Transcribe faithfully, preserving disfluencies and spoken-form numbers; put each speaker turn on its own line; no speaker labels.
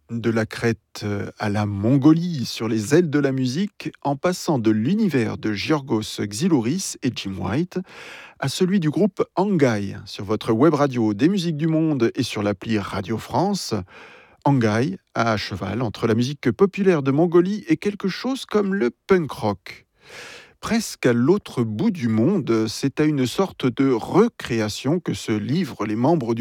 De la Crète à la Mongolie, sur les ailes de la musique, en passant de l'univers de Giorgos Xylouris et Jim White à celui du groupe Angai, sur votre web radio des musiques du monde et sur l'appli Radio France. Angai, à cheval entre la musique populaire de Mongolie et quelque chose comme le punk rock. Presque à l'autre bout du monde, c'est à une sorte de recréation que se livrent les membres du